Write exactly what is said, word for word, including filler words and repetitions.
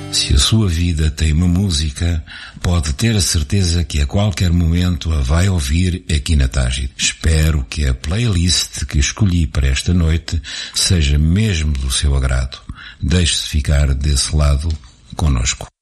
Se a sua vida tem uma música, pode ter a certeza que a qualquer momento a vai ouvir aqui na Tágide. Espero que a playlist que escolhi para esta noite seja mesmo do seu agrado. Deixe-se ficar desse lado conosco.